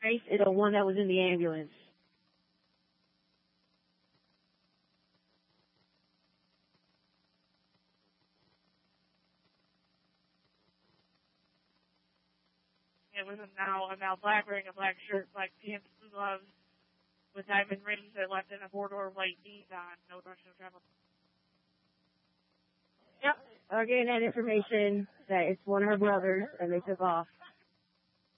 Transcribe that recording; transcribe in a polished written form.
face is the one that was in the ambulance. It was a now black, wearing a black shirt, black pants, blue gloves, with diamond rings that left in a four-door white Nissan. No rush, no travel. Yep. Getting that information that it's one of her brothers, and they took off.